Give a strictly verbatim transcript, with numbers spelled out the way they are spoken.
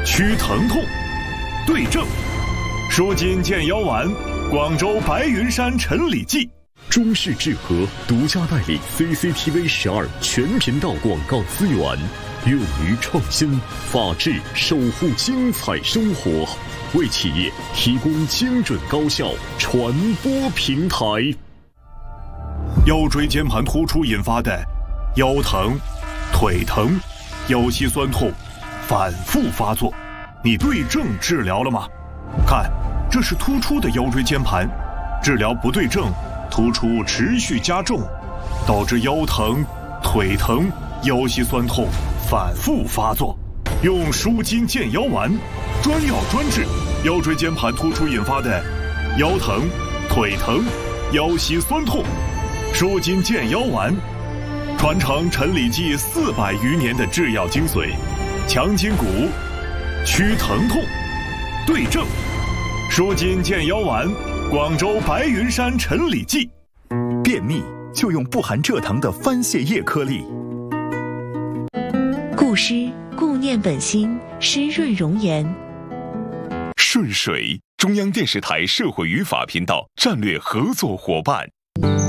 祛疼痛，对症，舒筋健腰丸，广州白云山陈李济。 中式治和独家代理 C C T V 十二全频道广告资源，勇于创新，法治守护精彩生活，为企业提供精准高效传播平台。 腰椎间盘突出引发的腰疼、腿疼、腰膝酸痛反复发作，你对症治疗了吗？看，这是突出的腰椎间盘，治疗不对症，突出持续加重，导致腰疼、腿疼、腰膝酸痛反复发作。用舒筋健腰丸，专药专治腰椎间盘突出引发的腰疼、腿疼、腰膝酸痛。舒筋健腰丸，传承陈李济四百余年的制药精髓，强筋骨，祛疼痛，对症。舒筋健腰丸，广州白云山陈李济。 便秘就用不含蔗糖的番泻叶颗粒。 固湿固念本心，湿润容颜。 顺水，中央电视台社会与法频道战略合作伙伴。